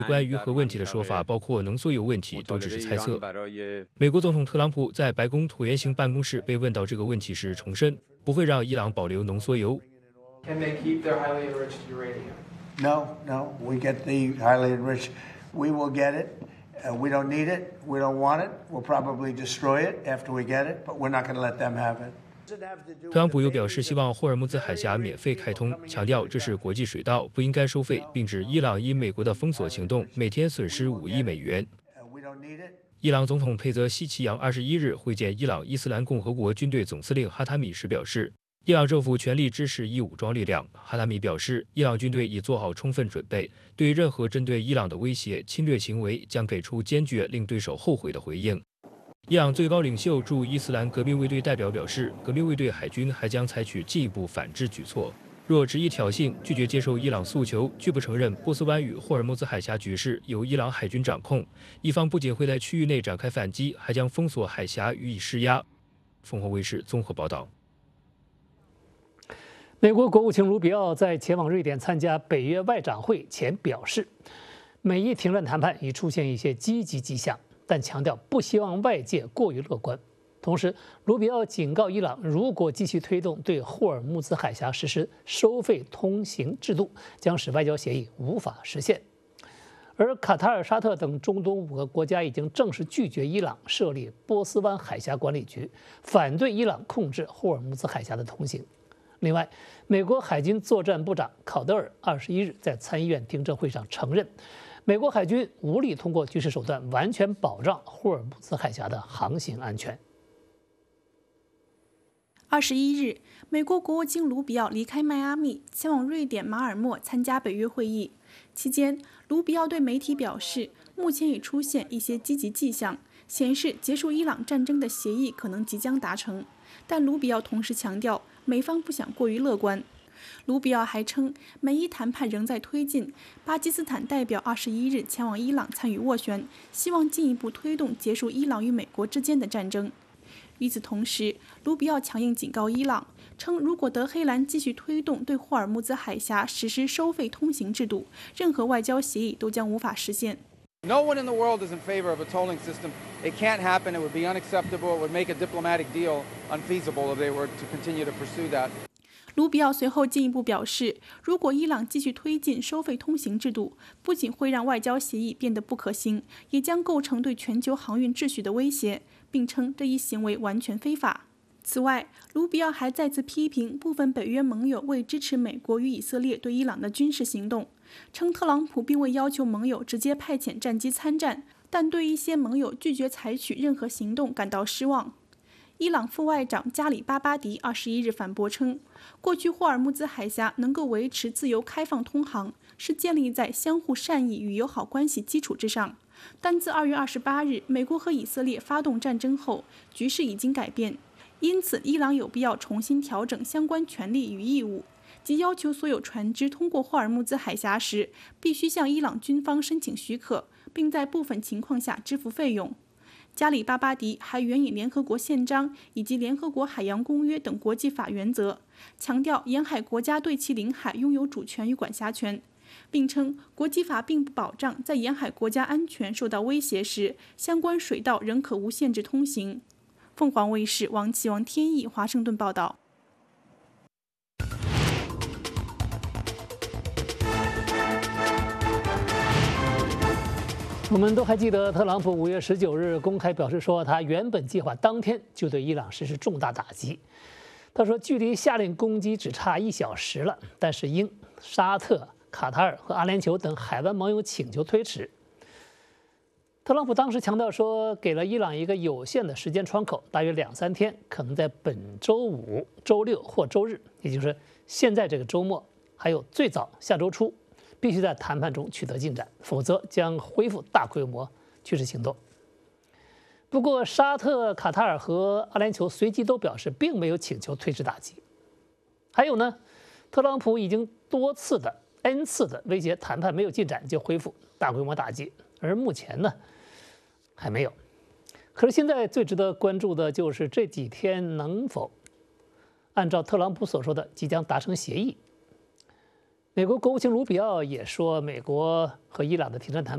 关于核问题的说法，包括浓缩铀问题，都只是猜测。美国总统特朗普在白宫椭圆形办公室被问到这个问题时，重申不会让伊朗保留浓缩铀。 Can they keep their highly enriched uranium? No, no. We get the highly enriched. We will get it. We don't need it. We don't want it. We'll probably destroy it after we get it, but we're not going to let them have it. 特朗普又表示希望霍尔木兹海峡免费开通，强调这是国际水道，不应该收费，并指伊朗因美国的封锁行动每天损失5亿美元。伊朗总统佩泽希奇扬21日会见伊朗伊斯兰共和国军队总司令哈塔米时表示，伊朗政府全力支持伊武装力量。哈塔米表示，伊朗军队已做好充分准备，对于任何针对伊朗的威胁、侵略行为，将给出坚决令对手后悔的回应。伊朗最高领袖驻伊斯兰革命卫队代表表示，革命卫队海军还将采取进一步反制举措，若执意挑衅、拒绝接受伊朗诉求、拒不承认波斯湾与霍尔木兹海峡局势由伊朗海军掌控，伊方不仅会在区域内展开反击，还将封锁海峡予以施压。凤凰卫视综合报道。 美国国务卿卢比奥在前往瑞典参加北约外长会前表示，美伊停战谈判已出现一些积极迹象，但强调不希望外界过于乐观。同时，卢比奥警告伊朗，如果继续推动对霍尔木兹海峡实施收费通行制度，将使外交协议无法实现。而卡塔尔、沙特等中东5个国家已经正式拒绝伊朗设立波斯湾海峡管理局，反对伊朗控制霍尔木兹海峡的通行。另外，美国海军作战部长考德尔21日在参议院听证会上承认，美国海军无力通过军事手段完全保障霍尔木兹海峡的航行安全。 21日，美国国务卿卢比奥离开迈阿密，前往瑞典马尔默参加北约会议。期间，卢比奥对媒体表示，目前已出现一些积极迹象，显示结束伊朗战争的协议可能即将达成。但卢比奥同时强调，美方不想过于乐观。卢比奥还称，美伊谈判仍在推进。巴基斯坦代表21日前往伊朗参与斡旋，希望进一步推动结束伊朗与美国之间的战争。与此同时，卢比奥强硬警告伊朗，称如果德黑兰继续推动对霍尔木兹海峡实施收费通行制度，任何外交协议都将无法实现。 No one in the world is in favor of a tolling system. It can't happen. It would be unacceptable. It would make a diplomatic deal unfeasible if they were to continue to pursue that. 卢比奥随后进一步表示，如果伊朗继续推进收费通行制度，不仅会让外交协议变得不可行，也将构成对全球航运秩序的威胁，并称这一行为完全非法。此外，卢比奥还再次批评部分北约盟友为支持美国与以色列对伊朗的军事行动，称特朗普并未要求盟友直接派遣战机参战，但对一些盟友拒绝采取任何行动感到失望。伊朗副外长加里巴巴迪21日反驳称，过去霍尔木兹海峡能够维持自由开放通航，是建立在相互善意与友好关系基础之上。但自2月28日美国和以色列发动战争后，局势已经改变，因此伊朗有必要重新调整相关权利与义务，即要求所有船只通过霍尔木兹海峡时，必须向伊朗军方申请许可，并在部分情况下支付费用。加里巴巴迪还援引联合国宪章以及联合国海洋公约等国际法原则，强调沿海国家对其领海拥有主权与管辖权，并称国际法并不保障在沿海国家安全受到威胁时，相关水道仍可无限制通行。凤凰卫视王启王天意华盛顿报道。 我们都还记得，特朗普5月19日公开表示说，他原本计划当天就对伊朗实施重大打击。他说，距离下令攻击只差1小时了，但是因沙特、卡塔尔和阿联酋等海湾盟友请求推迟。特朗普当时强调说，给了伊朗一个有限的时间窗口，大约2-3天，可能在本周5、周6或周日，也就是现在这个周末，还有最早下周初。必须在谈判中取得进展，否则将恢复大规模军事行动。不过，沙特、卡塔尔和阿联酋随即都表示，并没有请求推迟打击。还有呢，特朗普已经N 次的威胁谈判没有进展就恢复大规模打击，而目前呢，还没有。可是现在最值得关注的就是这几天能否按照特朗普所说的即将达成协议。美国国务卿卢比奥也说，美国和伊朗的停战谈判